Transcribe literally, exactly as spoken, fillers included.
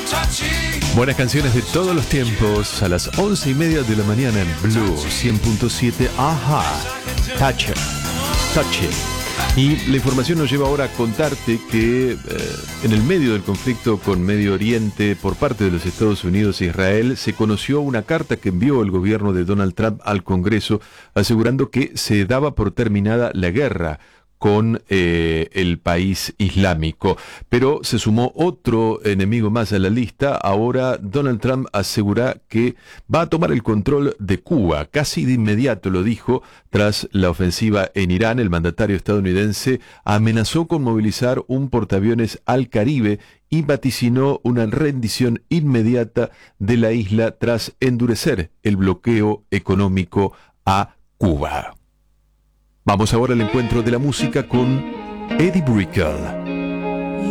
Buenas canciones de todos los tiempos a las once y media de la mañana en Blue cien punto siete. Ajá, Touch It, Touch It. Y la información nos lleva ahora a contarte que eh, en el medio del conflicto con Medio Oriente por parte de los Estados Unidos e Israel se conoció una carta que envió el gobierno de Donald Trump al Congreso asegurando que se daba por terminada la guerra con eh, el país islámico. Pero se sumó otro enemigo más a la lista. Ahora Donald Trump asegura que va a tomar el control de Cuba. Casi de inmediato lo dijo tras la ofensiva en Irán. El mandatario estadounidense amenazó con movilizar un portaaviones al Caribe y vaticinó una rendición inmediata de la isla tras endurecer el bloqueo económico a Cuba. Vamos ahora al encuentro de la música con Eddie Brickell.